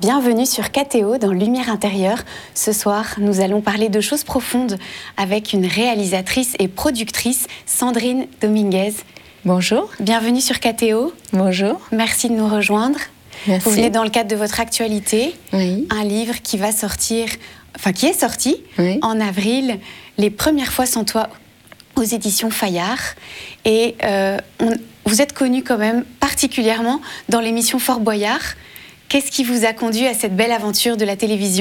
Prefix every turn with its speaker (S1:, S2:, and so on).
S1: Bienvenue sur KTO dans Lumière intérieure. Ce soir, nous allons parler de choses profondes avec une réalisatrice et productrice, Sandrine Dominguez.
S2: Bonjour.
S1: Bienvenue sur KTO.
S2: Bonjour.
S1: Merci de nous rejoindre.
S2: Merci.
S1: Vous venez dans le cadre de votre actualité,
S2: Oui.
S1: un livre qui va sortir, qui est sorti
S2: Oui.
S1: en avril, Les premières fois sans toi, aux éditions Fayard. Et vous êtes connu quand même particulièrement dans l'émission Fort Boyard. Qu'est-ce qui vous a conduit à cette belle aventure de la télévision ?